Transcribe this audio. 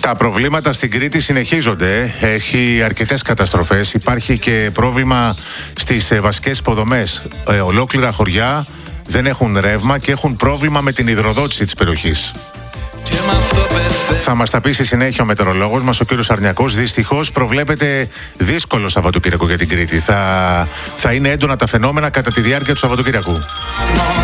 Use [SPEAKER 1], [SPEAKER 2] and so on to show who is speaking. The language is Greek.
[SPEAKER 1] Τα προβλήματα στην Κρήτη συνεχίζονται. Έχει αρκετές καταστροφές. Υπάρχει και πρόβλημα στις βασικές υποδομές. Ολόκληρα χωριά δεν έχουν ρεύμα και έχουν πρόβλημα με την υδροδότηση της περιοχής. Θα μας τα πει στη συνέχεια ο μετεωρολόγος μας, ο κύριος Αρνιακός. Δυστυχώς προβλέπεται δύσκολο Σαββατοκύριακο για την Κρήτη. Θα είναι έντονα τα φαινόμενα κατά τη διάρκεια του Σαββατοκύριακου.